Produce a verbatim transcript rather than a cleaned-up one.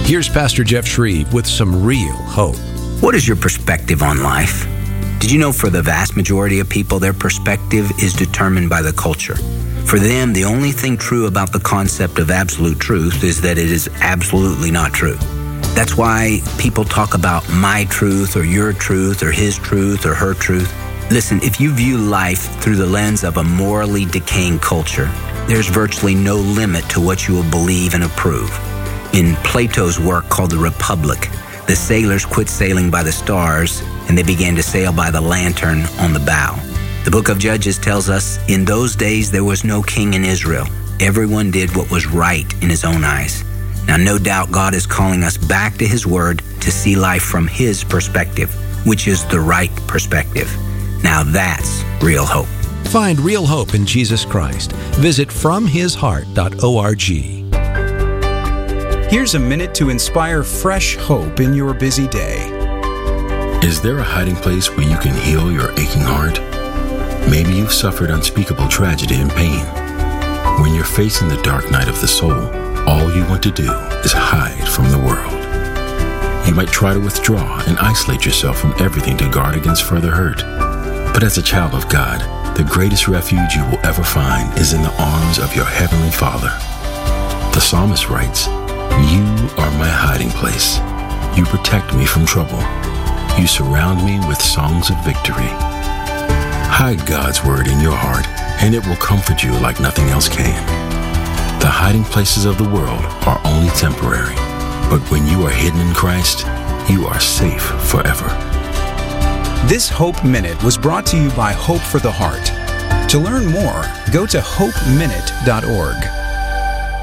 Here's Pastor Jeff Shreve with some real hope. What is your perspective on life? Did you know for the vast majority of people, their perspective is determined by the culture? For them, the only thing true about the concept of absolute truth is that it is absolutely not true. That's why people talk about my truth or your truth or his truth or her truth. Listen, if you view life through the lens of a morally decaying culture, there's virtually no limit to what you will believe and approve. In Plato's work called The Republic, the sailors quit sailing by the stars and they began to sail by the lantern on the bow. The book of Judges tells us, in those days there was no king in Israel. Everyone did what was right in his own eyes. Now, no doubt God is calling us back to his word to see life from his perspective, which is the right perspective. Now that's real hope. Find real hope in Jesus Christ. Visit from his heart dot org. Here's a minute to inspire fresh hope in your busy day. Is there a hiding place where you can heal your aching heart? Maybe you've suffered unspeakable tragedy and pain. When you're facing the dark night of the soul, all you want to do is hide from the world. You might try to withdraw and isolate yourself from everything to guard against further hurt. But as a child of God, the greatest refuge you will ever find is in the arms of your Heavenly Father. The psalmist writes, "You are my hiding place. You protect me from trouble. You surround me with songs of victory." Hide God's word in your heart, and it will comfort you like nothing else can. The hiding places of the world are only temporary, but when you are hidden in Christ, you are safe forever. This Hope Minute was brought to you by Hope for the Heart. To learn more, go to hope minute dot org.